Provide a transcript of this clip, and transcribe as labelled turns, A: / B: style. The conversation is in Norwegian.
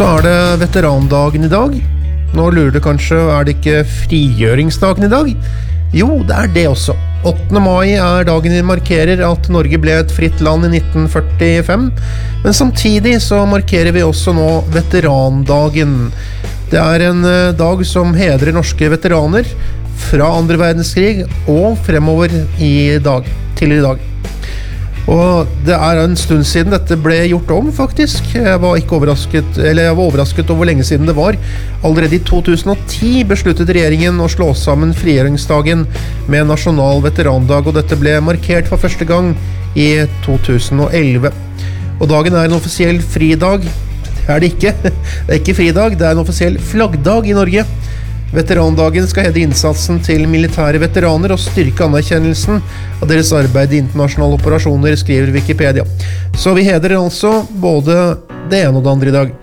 A: Så det veterandagen I dag. Nå lurer du kanskje, det ikke frigjøringsdagen I dag? Jo, det det også. 8. mai dagen vi markerer at Norge ble et fritt land I 1945, men samtidig så markerer vi også nå veterandagen. Det en dag som hedrer norske veteraner fra andre verdenskrig og fremover til I dag. Og det en stund siden dette ble gjort om faktisk. Jeg var overrasket over hvor lenge siden det var. Allerede I 2010 besluttet regjeringen å slå sammen frigjøringsdagen med nasjonal veterandag, og dette ble markert for første gang I 2011. Og dagen en offisiell fridag. Det ikke. Det ikke fridag, det en offisiell flaggdag I Norge. Veterandagen skal hedre innsatsen til militære veteraner og styrke anerkjennelsen av deres arbeid I internasjonale operasjoner, skriver Wikipedia. Så vi hedrer altså både det ene og det andre I dag.